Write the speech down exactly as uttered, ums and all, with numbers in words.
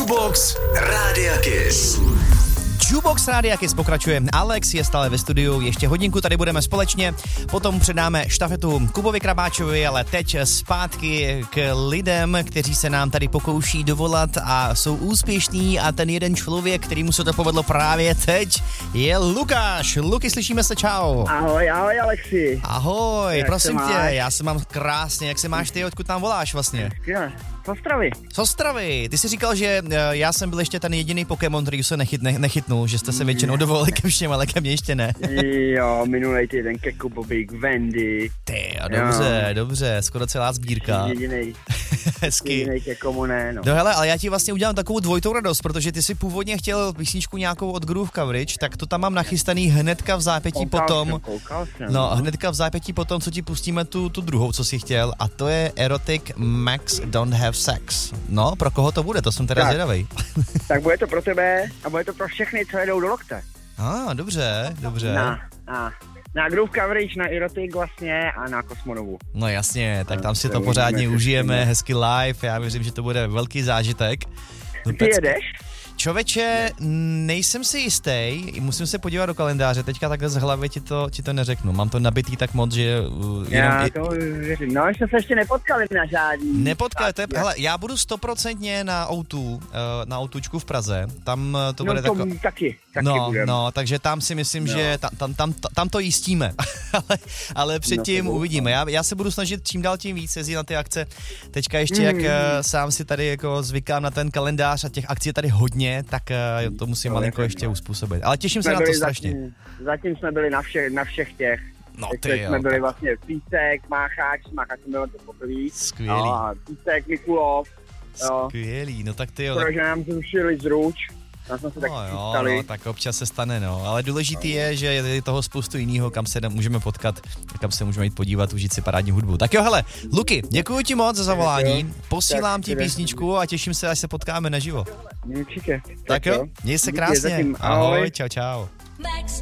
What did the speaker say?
Jukebox Rádia Kiss. Jukebox Rádia Kiss pokračuje. Alex je stále ve studiu, ještě hodinku tady budeme společně, potom předáme štafetu Kubovi Krabáčovi, ale teď zpátky k lidem, kteří se nám tady pokouší dovolat a jsou úspěšní, a ten jeden člověk, kterýmu se to povedlo právě teď, je Lukáš. Luky, slyšíme se, čau. Ahoj, ahoj Alexi. Ahoj, Jak prosím se tě, máš? já se mám krásně, jak se máš ty, odkud tam voláš vlastně? Skvěle. Z Ostravy. Z Ostravy. Ty jsi říkal, že uh, já jsem byl ještě ten jediný Pokémon, který se nechyt, ne, nechytnul, že jste se většinou dovolili ke všem, ale ke mně ještě ne. Jo, minulej týden ke Kubovi, k Wendy. Ty, jo, dobře, jo. dobře, skoro celá sbírka. Jedinej, Hezky. jedinej ke komu ne, no. No hele, ale já ti vlastně udělám takovou dvojitou radost, protože ty si původně chtěl písničku nějakou od Groove Coverage, tak to tam mám nachystaný hnedka v zápětí Koukal potom. jsem, koukal jsem, No, hnedka v zápětí potom, co ti pustíme tu, tu druhou, co jsi chtěl, a to je Erotic Max Don't Have Sex. No, pro koho to bude, to jsem teda Tak. zvědavej. Tak bude to pro tebe a bude to pro všechny, co jedou do lokte. A, ah, dobře, dobře. Na, na, na Groove Coverage, na Erotic vlastně a na Kosmonovu. No jasně, tak tam si To to pořádně uvidíme, užijeme, všechno. hezky live, já věřím, že to bude velký zážitek. No, Ty pecka. jedeš? Člověče, nejsem si jistý, musím se podívat do kalendáře, teďka takhle z hlavy ti to, ti to neřeknu. Mám to nabitý tak moc, že uh, jenom... Já i- to věřím. No, ještě se ještě nepotkali na žádný. Nepotkali, to je, Tak, hele, já budu stoprocentně na O dva, uh, na Outučku v Praze, tam uh, to no bude to tako... taky, taky No, budem. no, takže tam si myslím, No. že tam, tam, tam, tam to jistíme, ale, ale předtím No, to uvidíme. Já, já se budu snažit čím dál tím víc jezdit na ty akce. Teďka ještě, Mm. jak uh, sám si tady jako zvykám na ten kalendář a těch akcí je tady hodně, tak uh, to musím To malinko je ještě no. uspůsobit. Ale těším se Jsme na to byli strašně. Zatím, zatím jsme byli na, vše, na všech těch. No Teď ty jsme jo, byli tak vlastně Písek, Mácháč, s Mácháčem bylo to poprvé. skvělý, No, a Písek, Mikulov, jo. skvělý, no tak ty jo. Tak... Protože nám zrušili zruč, tam jsme se tak No jo, přistali. no, tak občas se stane, no. Ale důležitý je, že je toho spoustu jiného, kam se můžeme potkat, kam se můžeme jít podívat, užít si parádní hudbu. Tak jo, hele, Luky, děkuji ti moc za zavolání, posílám Tak, ti teda. písničku a těším se, až se potkáme naživo. Určitě. Tak jo, měj se Díky, krásně. zatím. Ahoj, Ahoj. čau, čau. Max